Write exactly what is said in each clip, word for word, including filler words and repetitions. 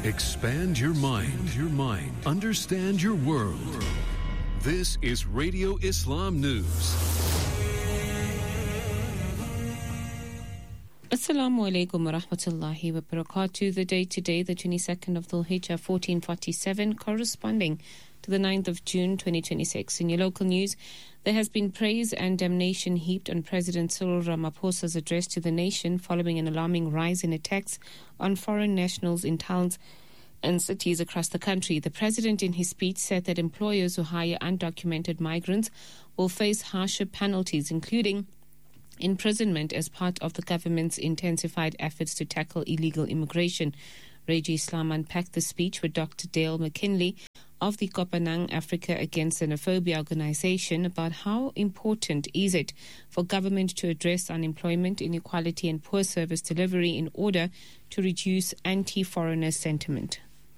Expand your mind, your mind. Understand your world. This is Radio Islam News. Assalamu alaikum wa rahmatullahi wa barakatuh. The date today, the twenty-second of Dhul Hijjah fourteen forty-seven, corresponding to the ninth of June twenty twenty-six. In your local news, there has been praise and damnation heaped on President Cyril Ramaphosa's address to the nation following an alarming rise in attacks on foreign nationals in towns and cities across the country. The president in his speech said that employers who hire undocumented migrants will face harsher penalties, including imprisonment, as part of the government's intensified efforts to tackle illegal immigration. Radio Islam unpacked the speech with Doctor Dale McKinley of the Kopanang Africa Against Xenophobia organization about how important is it for government to address unemployment, inequality and poor service delivery in order to reduce anti-foreigner sentiment.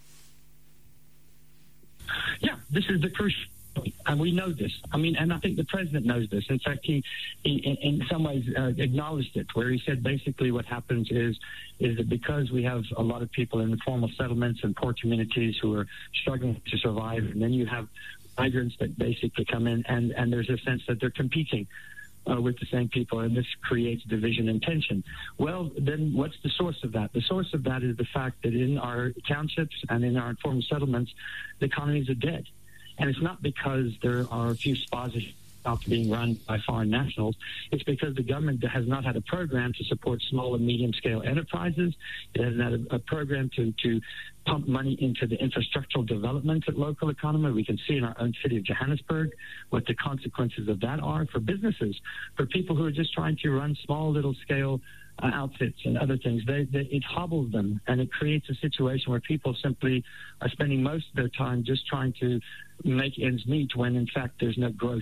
Yeah, this is the crucial. And we know this. I mean, and I think the president knows this. In fact, he, he in, in some ways, uh, acknowledged it, where he said basically what happens is is that because we have a lot of people in informal settlements and poor communities who are struggling to survive, and then you have migrants that basically come in, and, and there's a sense that they're competing Uh, with the same people, and this creates division and tension. Well, then what's the source of that? The source of that is the fact that in our townships and in our informal settlements, the economies are dead. And it's not because there are a few spas being run by foreign nationals. It's because the government has not had a program to support small and medium-scale enterprises. It hasn't had a, a program to, to pump money into the infrastructural development of local economy. We can see in our own city of Johannesburg what the consequences of that are for businesses, for people who are just trying to run small little-scale uh, outfits and other things. They, they, it hobbles them, and it creates a situation where people simply are spending most of their time just trying to make ends meet when, in fact, there's no growth.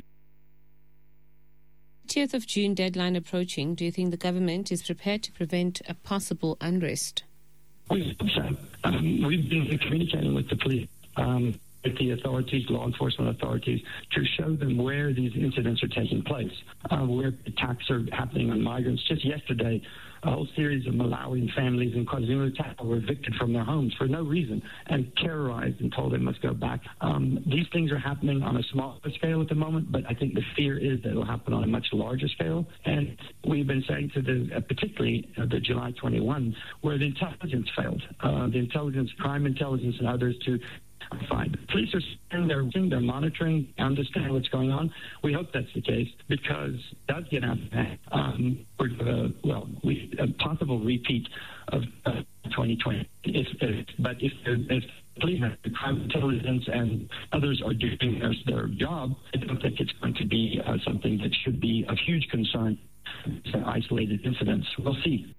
twentieth of June deadline approaching. Do you think the government is prepared to prevent a possible unrest? We hope so. Um, we've been communicating with the police, um, with the authorities, law enforcement authorities, to show them where these incidents are taking place, uh, where attacks are happening on migrants. Just yesterday, a whole series of Malawian families in KwaZulu-Natal were evicted from their homes for no reason and terrorized and told they must go back. Um, these things are happening on a smaller scale at the moment, but I think the fear is that it will happen on a much larger scale. And we've been saying to the, uh, particularly uh, the July twenty-first, where the intelligence failed, uh, the intelligence, crime intelligence and others to fine. The police are saying they're, they're monitoring, understand what's going on. We hope that's the case, because it does get out of hand. Um, for, uh, well, we, a possible repeat of uh, twenty twenty. If, if, but if, if police, the crime intelligence and others are doing their, their job, I don't think it's going to be uh, something that should be of huge concern. It's an isolated incidents. We'll see.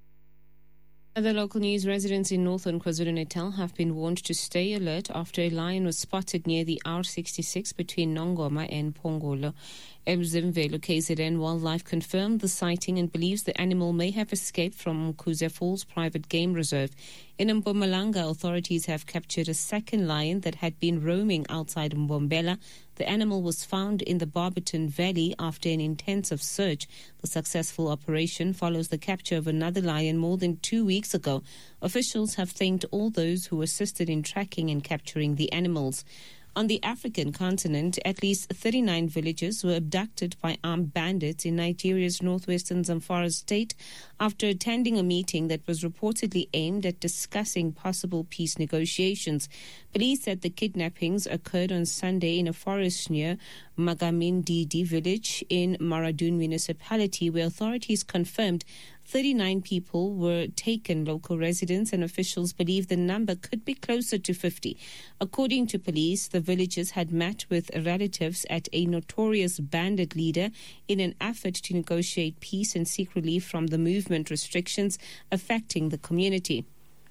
Other local news, residents in northern KwaZulu-Natal have been warned to stay alert after a lion was spotted near the R sixty-six between Nongoma and Pongolo. Mzimvelo K Z N Wildlife confirmed the sighting and believes the animal may have escaped from Mkuze Falls Private Game Reserve. In Mpumalanga, authorities have captured a second lion that had been roaming outside Mbombela. The animal was found in the Barberton Valley after an intensive search. The successful operation follows the capture of another lion more than two weeks ago. Officials have thanked all those who assisted in tracking and capturing the animals. On the African continent, at least thirty-nine villagers were abducted by armed bandits in Nigeria's northwestern Zamfara state after attending a meeting that was reportedly aimed at discussing possible peace negotiations. Police said the kidnappings occurred on Sunday in a forest near Magamindidi village in Maradun municipality, where authorities confirmed thirty-nine people were taken. Local residents and officials believe the number could be closer to fifty. According to police, the villagers had met with relatives at a notorious bandit leader in an effort to negotiate peace and seek relief from the movement restrictions affecting the community.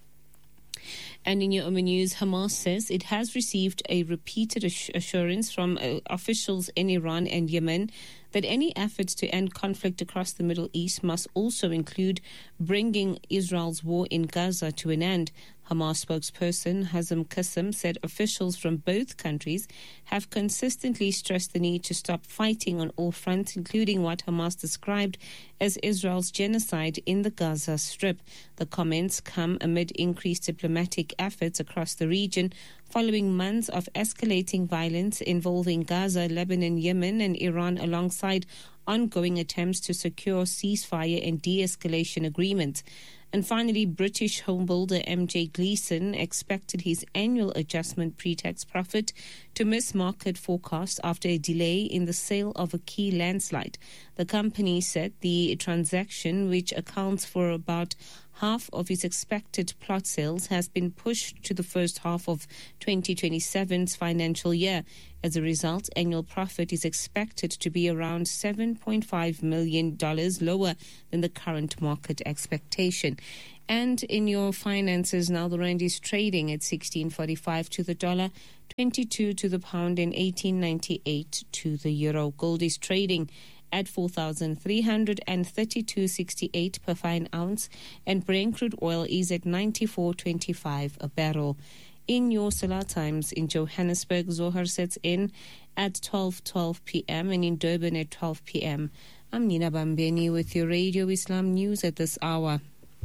And in your own news, Hamas says it has received a repeated assurance from uh, officials in Iran and Yemen that any efforts to end conflict across the Middle East must also include bringing Israel's war in Gaza to an end. Hamas spokesperson Hazem Qassem said officials from both countries have consistently stressed the need to stop fighting on all fronts, including what Hamas described as Israel's genocide in the Gaza Strip. The comments come amid increased diplomatic efforts across the region following months of escalating violence involving Gaza, Lebanon, Yemen and Iran, alongside ongoing attempts to secure ceasefire and de-escalation agreements. And finally, British homebuilder M J Gleeson expected his annual adjustment pre-tax profit to miss market forecast after a delay in the sale of a key landslide. The company said the transaction, which accounts for about half of its expected plot sales, has been pushed to the first half of twenty twenty-seven's financial year. As a result, annual profit is expected to be around seven point five million dollars lower than the current market expectation. And in your finances now, the rand is trading at sixteen forty-five to the dollar, twenty-two to the pound and eighteen ninety-eight to the euro. Gold is trading at four thousand three hundred thirty-two dollars and sixty-eight cents per fine ounce, and Brent crude oil is at ninety-four twenty-five a barrel. In your Salah times in Johannesburg, Zohar sets in at twelve twelve p.m. and in Durban at twelve p.m. I'm Nina Bambeni with your Radio Islam News at this hour.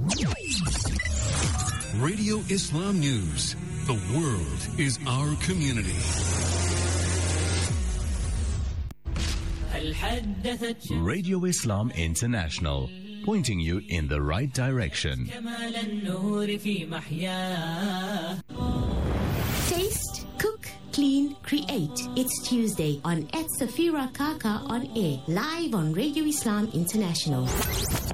Radio Islam News. The world is our community. Radio Islam International, pointing you in the right direction. Taste, cook, clean, create. It's Tuesday on at Safira Kaka on air, live on Radio Islam International.